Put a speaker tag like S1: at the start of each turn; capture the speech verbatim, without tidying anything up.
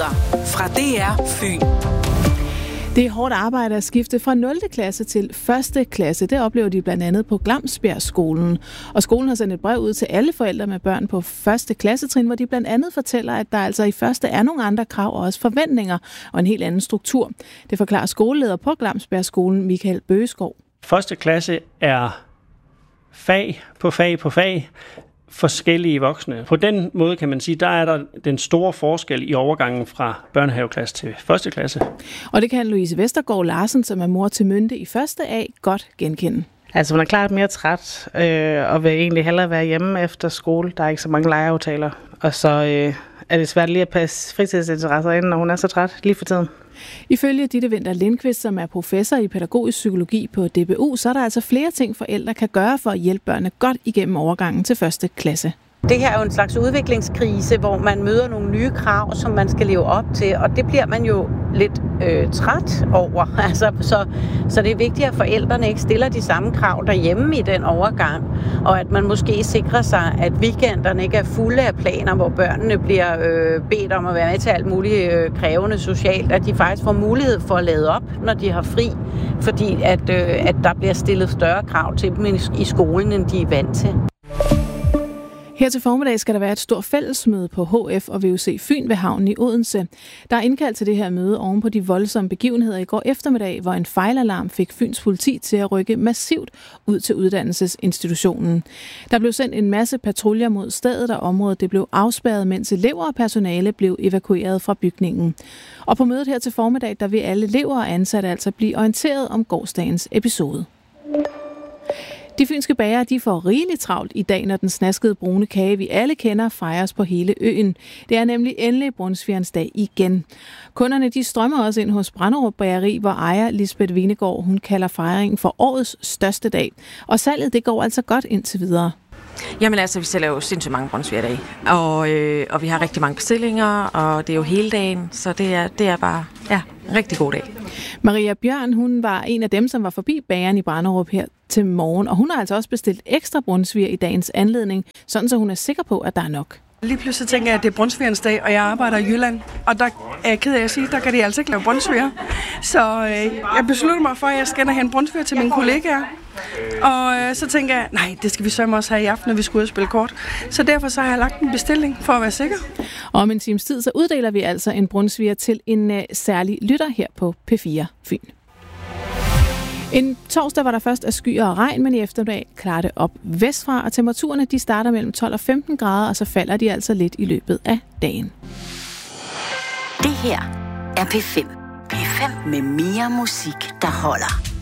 S1: Nyheder fra D R Fyn.
S2: Det er hårdt arbejde at skifte fra nul klasse til første klasse. Det oplever de blandt andet på Glamsbjergskolen. Og skolen har sendt et brev ud til alle forældre med børn på første klassetrin, hvor de blandt andet fortæller, at der altså i første er nogle andre krav og også forventninger og en helt anden struktur. Det forklarer skoleleder på Glamsbjergskolen, Michael Bøgeskov.
S3: Første klasse er fag på fag på fag. Forskellige voksne. På den måde kan man sige, der er der den store forskel i overgangen fra børnehaveklasse til første klasse.
S2: Og det kan Louise Vestergaard Larsen, som er mor til Mynte i første A, godt genkende.
S4: Altså hun er klart mere træt, øh, og vil egentlig hellere være hjemme efter skole. Der er ikke så mange legeaftaler. Og så øh, er det svært lige at passe fritidsinteresser ind, når hun er så træt lige for tiden.
S2: Ifølge Ditte Winther Lindqvist, som er professor i pædagogisk psykologi på D B U, så er der altså flere ting, forældre kan gøre for at hjælpe børnene godt igennem overgangen til første klasse.
S5: Det her er jo en slags udviklingskrise, hvor man møder nogle nye krav, som man skal leve op til, og det bliver man jo lidt øh, træt over. Altså, så, så det er vigtigt, at forældrene ikke stiller de samme krav derhjemme i den overgang, og at man måske sikrer sig, at weekenderne ikke er fulde af planer, hvor børnene bliver øh, bedt om at være med til alt muligt øh, krævende socialt, at de faktisk får mulighed for at lade op, når de har fri, fordi at, øh, at der bliver stillet større krav til dem i skolen, end de er vant til.
S2: Her til formiddag skal der være et stort fællesmøde på H F og V U C Fyn ved havnen i Odense. Der er indkaldt til det her møde oven på de voldsomme begivenheder i går eftermiddag, hvor en fejlalarm fik Fyns politi til at rykke massivt ud til uddannelsesinstitutionen. Der blev sendt en masse patruljer mod stedet, og området det blev afspærret, mens elever og personale blev evakueret fra bygningen. Og på mødet her til formiddag, der vil alle elever og ansatte altså blive orienteret om gårsdagens episode. De fynske bagere, de får rigeligt travlt i dag, når den snaskede brune kage, vi alle kender, fejres på hele øen. Det er nemlig endelig Brunsvigerens dag igen. Kunderne, de strømmer også ind hos Branderup Bageri, hvor ejer Lisbeth Vinegård, hun kalder fejringen for årets største dag. Og salget, det går altså godt indtil videre.
S6: Jamen altså, vi sælger jo sindssygt mange brunsvigerdage, og, øh, og vi har rigtig mange bestillinger, og det er jo hele dagen, så det er, det er bare ja, en rigtig god dag.
S2: Maria Bjørn, hun var en af dem, som var forbi bageren i Branderup her til morgen, og hun har altså også bestilt ekstra brunsviger i dagens anledning, sådan så hun er sikker på, at der er nok.
S7: Lige pludselig tænker jeg, at det er brunsvigerens dag, og jeg arbejder i Jylland, og der er jeg ked af at sige, der kan de altså ikke lave brunsviger. Så øh, jeg beslutter mig for, at jeg skal have en brunsviger til mine kollegaer. Og øh, så tænker jeg, nej, det skal vi sørge også have i aften, når vi skal ud og spille kort. Så derfor så har jeg lagt en bestilling for at være sikker.
S2: Og om en times tid, så uddeler vi altså en brunsviger til en øh, særlig lytter her på P fire Fyn. En torsdag var der først af skyer og regn, men i eftermiddag klarer det op vestfra, og temperaturerne de starter mellem tolv og femten grader, og så falder de altså lidt i løbet af dagen.
S8: Det her er P fem. P fem med mere musik, der holder.